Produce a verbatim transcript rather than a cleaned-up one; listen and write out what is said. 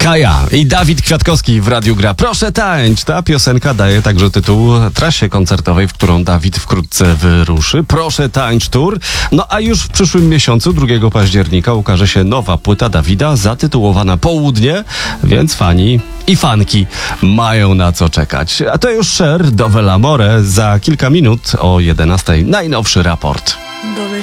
Kaja i Dawid Kwiatkowski w Radiu Gra. Proszę tańcz. Ta piosenka daje także tytuł trasie koncertowej, w którą Dawid wkrótce wyruszy. Proszę tańcz tour. No a już w przyszłym miesiącu, drugiego października, ukaże się nowa płyta Dawida zatytułowana Południe, więc fani i fanki mają na co czekać. A to już Cher, Dove l'amore. Za kilka minut o jedenastej najnowszy raport.